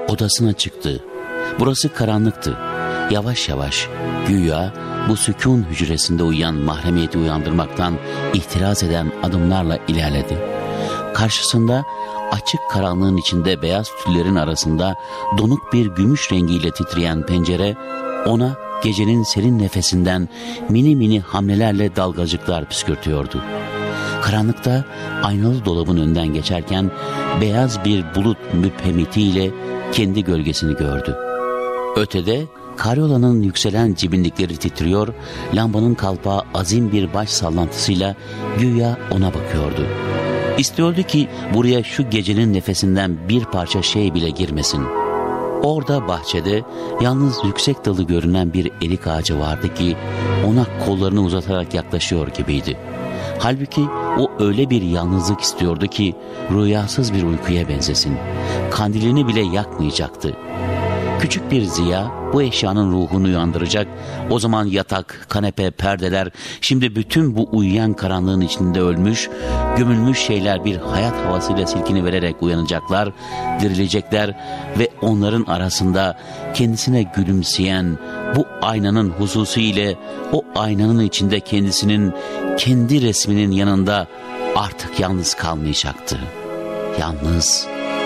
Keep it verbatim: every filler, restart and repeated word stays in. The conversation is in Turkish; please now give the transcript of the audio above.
Odasına çıktı. Burası karanlıktı. Yavaş yavaş güya bu sükûn hücresinde uyuyan mahremiyeti uyandırmaktan ihtiraz eden adımlarla ilerledi. Karşısında açık karanlığın içinde beyaz tüllerin arasında donuk bir gümüş rengiyle titreyen pencere ona gecenin serin nefesinden mini mini hamlelerle dalgacıklar püskürtüyordu. Karanlıkta aynalı dolabın önünden geçerken beyaz bir bulut müphemitiyle kendi gölgesini gördü. Ötede karyolanın yükselen cibinlikleri titriyor, lambanın kalpağı azim bir baş sallantısıyla güya ona bakıyordu. İstiyordu ki buraya şu gecenin nefesinden bir parça şey bile girmesin. Orada bahçede yalnız yüksek dalı görünen bir erik ağacı vardı ki ona kollarını uzatarak yaklaşıyor gibiydi. Halbuki o öyle bir yalnızlık istiyordu ki rüyasız bir uykuya benzesin. Kandilini bile yakmayacaktı. Küçük bir ziya bu eşyanın ruhunu uyandıracak. O zaman yatak, kanepe, perdeler şimdi bütün bu uyuyan karanlığın içinde ölmüş, gömülmüş şeyler bir hayat havasıyla silkinivererek uyanacaklar, dirilecekler ve onların arasında kendisine gülümseyen bu aynanın hususu ile o aynanın içinde kendisinin kendi resminin yanında artık yalnız kalmayacaktı. Yalnız